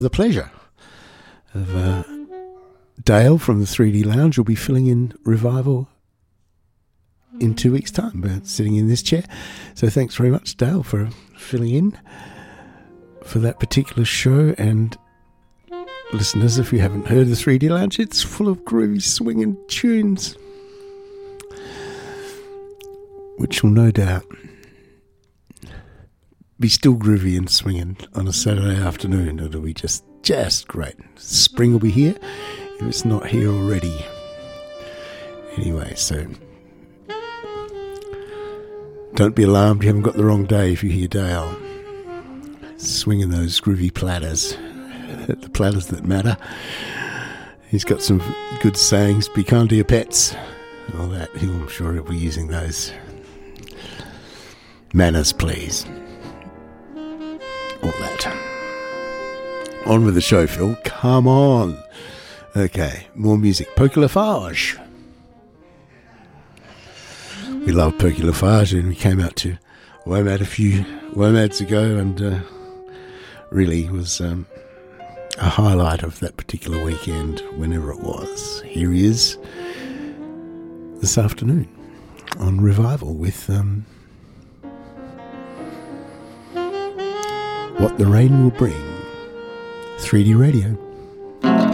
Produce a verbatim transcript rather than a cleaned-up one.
The pleasure of uh, Dale from the three D Lounge will be filling in Revival in two weeks' time, uh, sitting in this chair. So thanks very much, Dale, for filling in for that particular show. And listeners, if you haven't heard the three D Lounge, it's full of groovy swinging tunes, which will no doubt be still groovy and swinging on a Saturday afternoon. It'll be just just great. Spring will be here if it's not here already. Anyway, so don't be alarmed, you haven't got the wrong day if you hear Dale swinging those groovy platters, the platters that matter. He's got some good sayings, be kind to your pets, and all that. I'm sure he'll be using those. Manners, please. All that. On with the show, Phil. Come on. Okay, more music. Perky Lafarge. We love Perky Lafarge, and we came out to WOMAD a few WOMADs ago, and uh, really was um, a highlight of that particular weekend, whenever it was. Here he is this afternoon on Revival with um, What the Rain Will Bring. three D Radio.